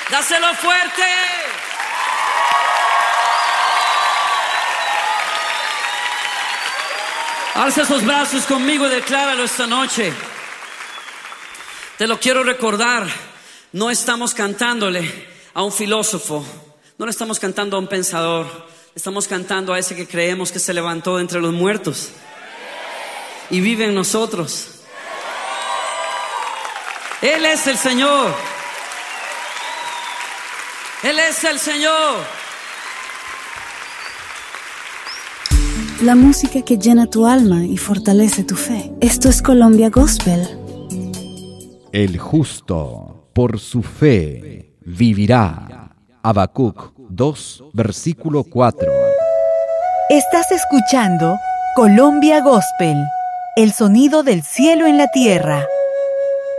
Dáselo fuerte. Alza esos brazos conmigo y decláralo esta noche. Te lo quiero recordar. No estamos cantándole a un filósofo, no le estamos cantando a un pensador, estamos cantando a ese que creemos que se levantó de entre los muertos y vive en nosotros. Él es el Señor. Él es el Señor. La música que llena tu alma y fortalece tu fe. Esto es Colombia Gospel. El justo por su fe vivirá. Habacuc 2, versículo 4. Estás escuchando Colombia Gospel, el sonido del cielo en la tierra.